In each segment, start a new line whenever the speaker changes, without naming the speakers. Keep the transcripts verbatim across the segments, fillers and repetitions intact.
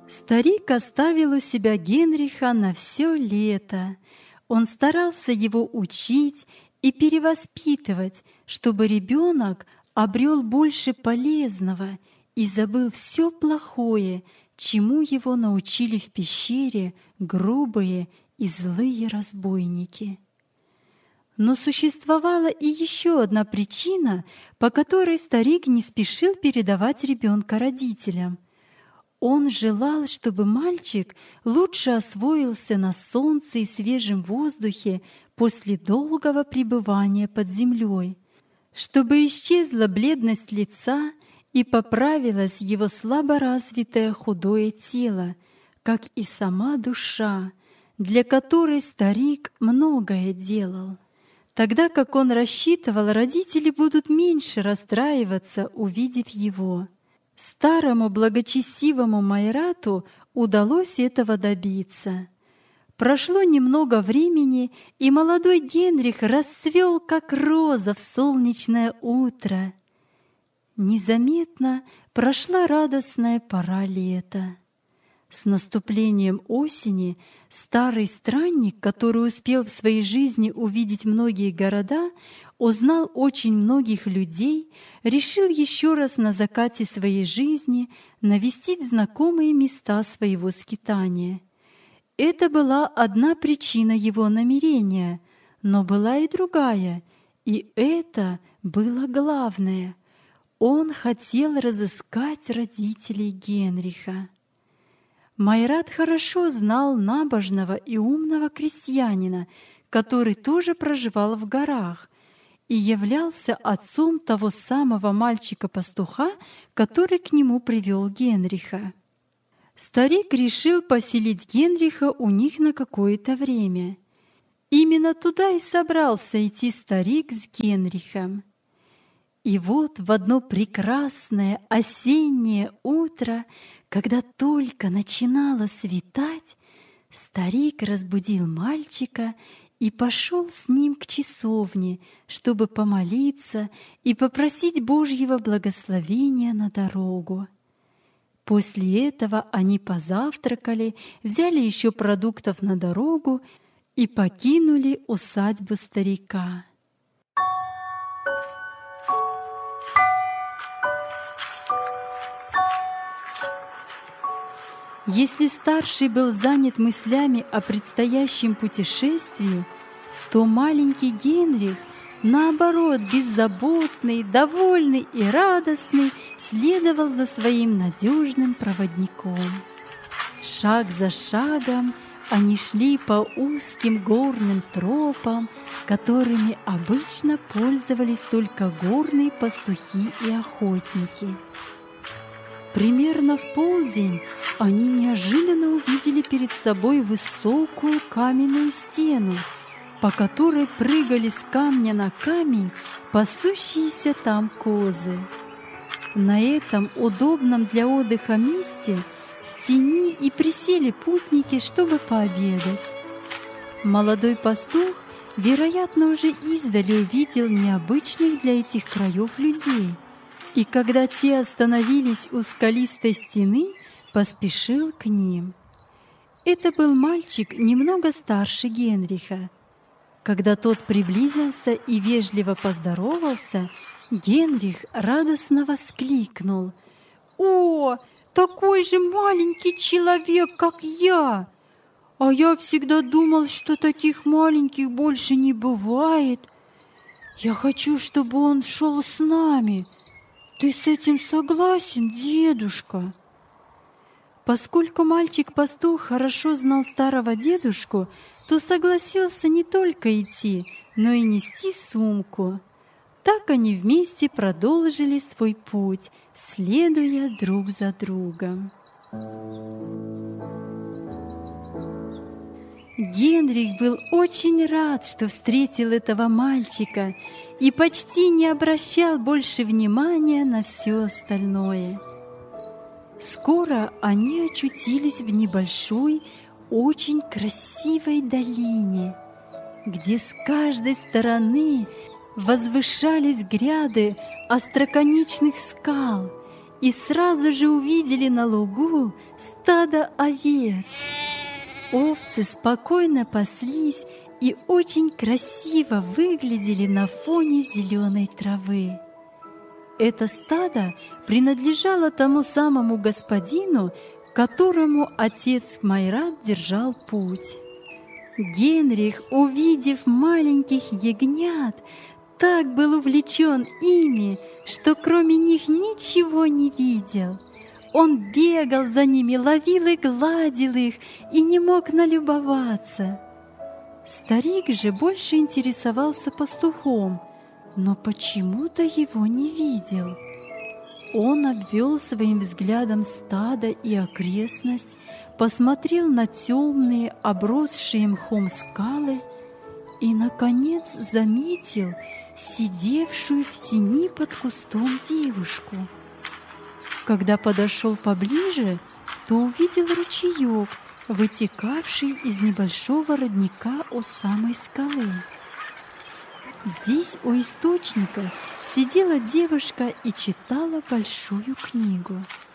Старик оставил у себя Генриха на все лето. Он старался его учить и перевоспитывать, чтобы ребенок обрел больше полезного и забыл все плохое, чему его научили в пещере грубые и злые разбойники. Но существовала и еще одна причина, по которой старик не спешил передавать ребенка родителям. Он желал, чтобы мальчик лучше освоился на солнце и свежем воздухе после долгого пребывания под землей, чтобы исчезла бледность лица и поправилось его слаборазвитое худое тело, как и сама душа, для которой старик многое делал. Тогда как он рассчитывал, родители будут меньше расстраиваться, увидев его. Старому благочестивому Майрату удалось этого добиться. Прошло немного времени, и молодой Генрих расцвел, как роза в солнечное утро. Незаметно прошла радостная пора лета. С наступлением осени старый странник, который успел в своей жизни увидеть многие города, узнал очень многих людей, решил еще раз на закате своей жизни навестить знакомые места своего скитания. Это была одна причина его намерения, но была и другая, и это было главное. Он хотел разыскать родителей Генриха. Майрат хорошо знал набожного и умного крестьянина, который тоже проживал в горах, и являлся отцом того самого мальчика-пастуха, который к нему привел Генриха. Старик решил поселить Генриха у них на какое-то время. Именно туда и собрался идти старик с Генрихом. И вот в одно прекрасное осеннее утро, когда только начинало светать, старик разбудил мальчика и пошел с ним к часовне, чтобы помолиться и попросить Божьего благословения на дорогу. После этого они позавтракали, взяли еще продуктов на дорогу и покинули усадьбу старика. Если старший был занят мыслями о предстоящем путешествии, то маленький Генрих, наоборот, беззаботный, довольный и радостный, следовал за своим надежным проводником. Шаг за шагом они шли по узким горным тропам, которыми обычно пользовались только горные пастухи и охотники. Примерно в полдень они неожиданно увидели перед собой высокую каменную стену, по которой прыгали с камня на камень пасущиеся там козы. На этом удобном для отдыха месте в тени и присели путники, чтобы пообедать. Молодой пастух, вероятно, уже издали увидел необычных для этих краев людей, и когда те остановились у скалистой стены, поспешил к ним. Это был мальчик немного старше Генриха. Когда тот приблизился и вежливо поздоровался, Генрих радостно воскликнул: «О, такой же маленький человек, как я! А я всегда думал, что таких маленьких больше не бывает. Я хочу, чтобы он шел с нами. Ты с этим согласен, дедушка?» Поскольку мальчик-пастух хорошо знал старого дедушку, то согласился не только идти, но и нести сумку. Так они вместе продолжили свой путь, следуя друг за другом. Генрих был очень рад, что встретил этого мальчика, и почти не обращал больше внимания на все остальное. Скоро они очутились в небольшой, очень красивой долине, где с каждой стороны возвышались гряды остроконечных скал, и сразу же увидели на лугу стадо овец. Овцы спокойно паслись и очень красиво выглядели на фоне зеленой травы. Это стадо принадлежало тому самому господину, которому отец Майрат держал путь. Генрих, увидев маленьких ягнят, так был увлечен ими, что кроме них ничего не видел. Он бегал за ними, ловил и гладил их, и не мог налюбоваться. Старик же больше интересовался пастухом, но почему-то его не видел. Он обвел своим взглядом стадо и окрестность, посмотрел на темные, обросшие мхом скалы и, наконец, заметил сидевшую в тени под кустом девушку. Когда подошел поближе, то увидел ручеек, вытекавший из небольшого родника у самой скалы. Здесь у источника сидела девушка и читала большую книгу.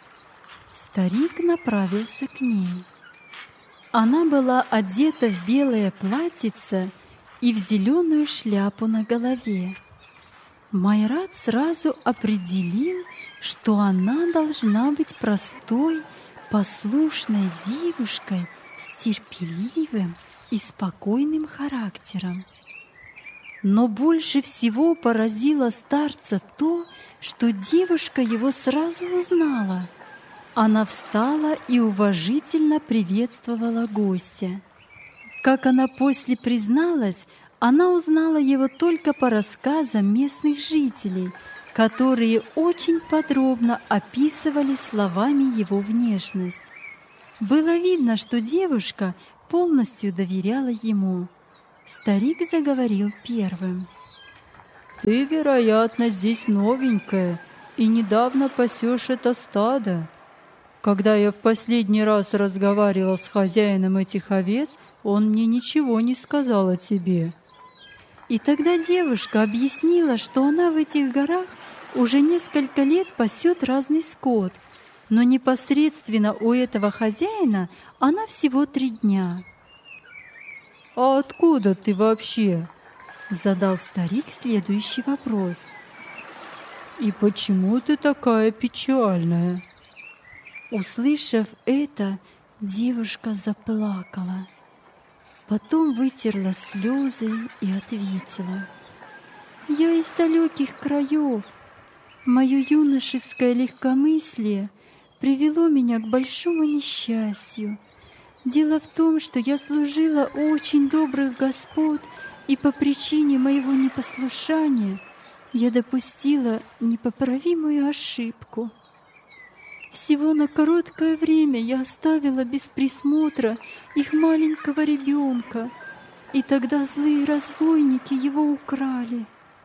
Старик направился к ней. Она была одета в белое платьице и в зеленую шляпу на голове. Майрат сразу определил, что она должна быть простой, послушной девушкой с терпеливым и спокойным характером. Но больше всего поразило старца то, что девушка его сразу узнала. Она встала и уважительно приветствовала гостя. Как она после призналась, она узнала его только по рассказам местных жителей, которые очень подробно описывали словами его внешность. Было видно, что девушка полностью доверяла ему. Старик заговорил первым. «Ты, вероятно, здесь новенькая и недавно пасешь это стадо. Когда я в последний раз разговаривал с хозяином этих овец, он мне ничего не сказал о тебе». И тогда девушка объяснила, что она в этих горах уже несколько лет пасет разный скот, но непосредственно у этого хозяина она всего три дня. «А откуда ты вообще?» — задал старик следующий вопрос. «И почему ты такая печальная?» Услышав это, девушка заплакала. Потом вытерла слезы и ответила: «Я из далеких краев. Мое юношеское легкомыслие привело меня к большому несчастью. Дело в том, что я служила у очень добрых господ, и по причине моего непослушания я допустила непоправимую ошибку. Всего на короткое время я оставила без присмотра их маленького ребенка, и тогда злые разбойники его украли.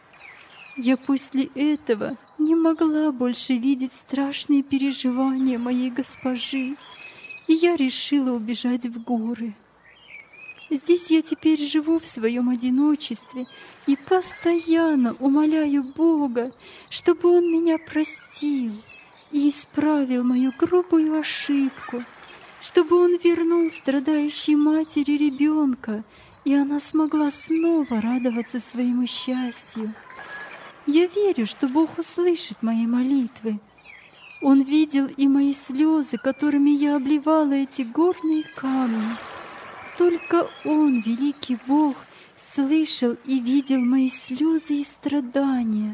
Я после этого не могла больше видеть страшные переживания моей госпожи, и я решила убежать в горы. Здесь я теперь живу в своем одиночестве и постоянно умоляю Бога, чтобы Он меня простил и исправил мою грубую ошибку, чтобы Он вернул страдающей матери ребенка, и она смогла снова радоваться своему счастью. Я верю, что Бог услышит мои молитвы. Он видел и мои слезы, которыми я обливала эти горные камни. Только Он, великий Бог, слышал и видел мои слезы и страдания».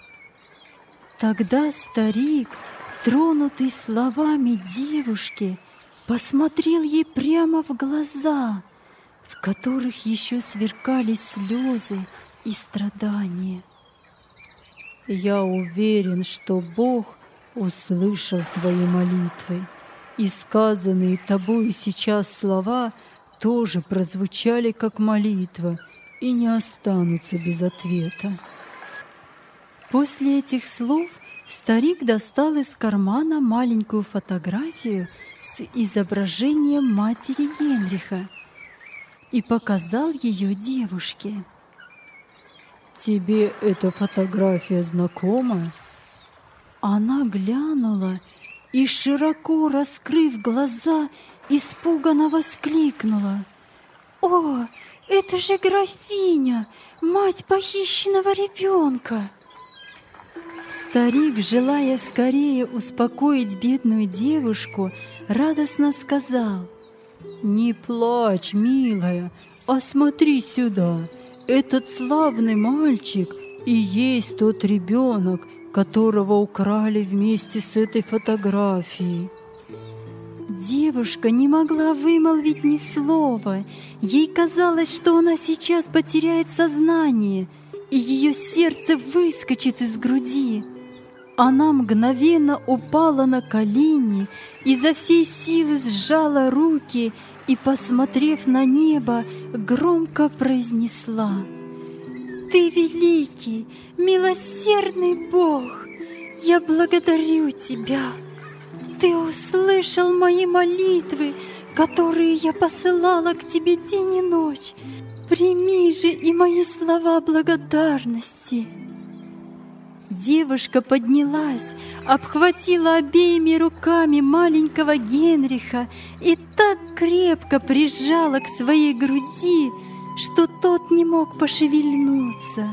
Тогда старик, тронутый словами девушки, посмотрел ей прямо в глаза, в которых еще сверкали слезы и страдания. «Я уверен, что Бог услышал твои молитвы, и сказанные тобою сейчас слова тоже прозвучали как молитва и не останутся без ответа». После этих слов старик достал из кармана маленькую фотографию с изображением матери Генриха и показал ее девушке. «Тебе эта фотография знакома?» Она глянула и, широко раскрыв глаза, испуганно воскликнула: «О, это же графиня, мать похищенного ребенка!» Старик, желая скорее успокоить бедную девушку, радостно сказал: «Не плачь, милая, а смотри сюда. Этот славный мальчик и есть тот ребенок, которого украли вместе с этой фотографией». Девушка не могла вымолвить ни слова. Ей казалось, что она сейчас потеряет сознание, и ее сердце выскочит из груди. Она мгновенно упала на колени, изо всей силы сжала руки и, посмотрев на небо, громко произнесла: «Ты великий, милосердный Бог! Я благодарю Тебя! Ты услышал мои молитвы, которые я посылала к Тебе день и ночь. Прими же и мои слова благодарности». Девушка поднялась, обхватила обеими руками маленького Генриха и так крепко прижала к своей груди, что тот не мог пошевельнуться.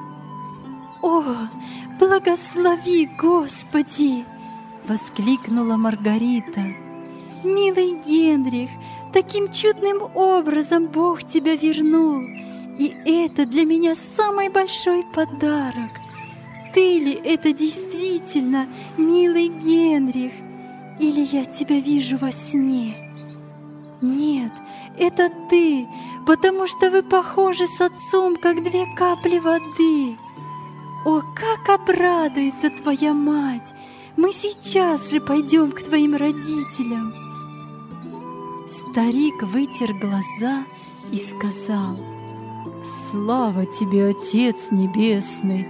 «О, благослови, Господи!» — воскликнула Маргарита. «Милый Генрих, таким чудным образом Бог тебя вернул, и это для меня самый большой подарок. Ты ли это действительно, милый Генрих, или я тебя вижу во сне? Нет, это ты, потому что вы похожи с отцом, как две капли воды. О, как обрадуется твоя мать! Мы сейчас же пойдем к твоим родителям». Старик вытер глаза и сказал: «Слава тебе, Отец Небесный!